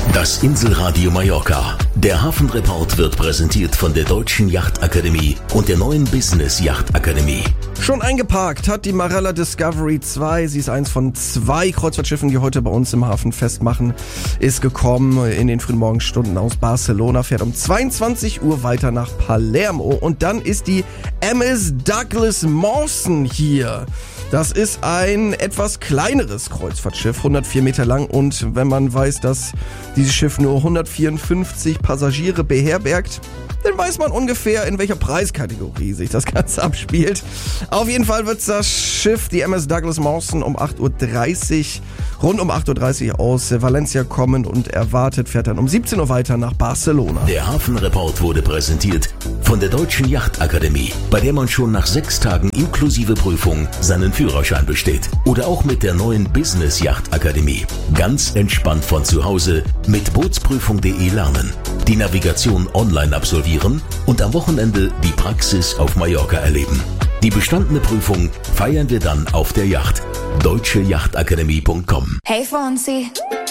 Das Inselradio Mallorca. Der Hafenreport wird präsentiert von der Deutschen Yachtakademie und der neuen Business Yachtakademie. Schon eingeparkt hat die Marella Discovery 2. Sie ist eins von 2 Kreuzfahrtschiffen, die heute bei uns im Hafen festmachen. Ist gekommen in den frühen Morgenstunden aus Barcelona, fährt um 22 Uhr weiter nach Palermo. Und dann ist die MS Douglas Mawson hier. Das ist ein etwas kleineres Kreuzfahrtschiff, 104 Meter lang, und wenn man weiß, dass dieses Schiff nur 154 Passagiere beherbergt, dann weiß man ungefähr, in welcher Preiskategorie sich das Ganze abspielt. Auf jeden Fall wird das Schiff, die MS Douglas Mawson, rund um 8.30 Uhr aus Valencia kommen und erwartet fährt dann um 17 Uhr weiter nach Barcelona. Der Hafenreport wurde präsentiert von der Deutschen Yachtakademie, bei der man schon nach 6 Tagen inklusive Prüfung seinen Führerschein besteht. Oder auch mit der neuen Business Yachtakademie. Ganz entspannt von zu Hause mit bootsprüfung.de lernen, die Navigation online absolvieren und am Wochenende die Praxis auf Mallorca erleben. Die bestandene Prüfung feiern wir dann auf der Yacht. deutscheyachtakademie.com. Hey Fonzie.